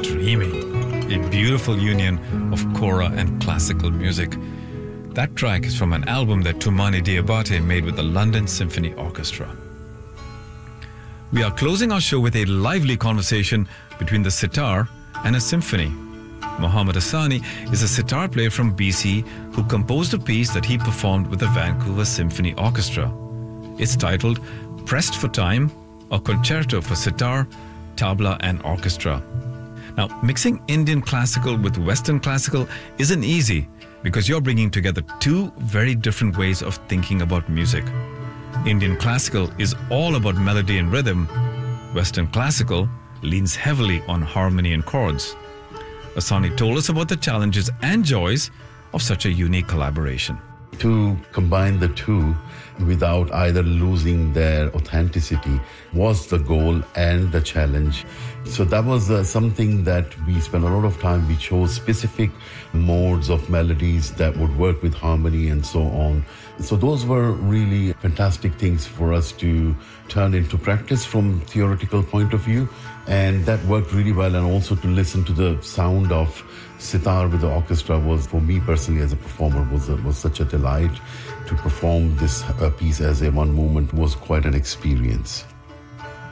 Dreaming, a beautiful union of kora and classical music. That track is from an album that Toumani Diabate made with the London Symphony Orchestra. We are closing our show with a lively conversation between the sitar and a symphony. Mohammed Hassani is a sitar player from BC who composed a piece that he performed with the Vancouver Symphony Orchestra. It's titled Pressed for Time, a concerto for sitar, tabla and orchestra. Now, mixing Indian classical with Western classical isn't easy because you're bringing together two very different ways of thinking about music. Indian classical is all about melody and rhythm. Western classical leans heavily on harmony and chords. Hassani told us about the challenges and joys of such a unique collaboration. To combine the two without either losing their authenticity was the goal and the challenge. So that was something that we spent a lot of time. We chose specific modes of melodies that would work with harmony and so on. So those were really fantastic things for us to turn into practice from theoretical point of view. And that worked really well. And also to listen to the sound of sitar with the orchestra was, for me personally as a performer, was such a delight. To perform this piece as a one movement was quite an experience.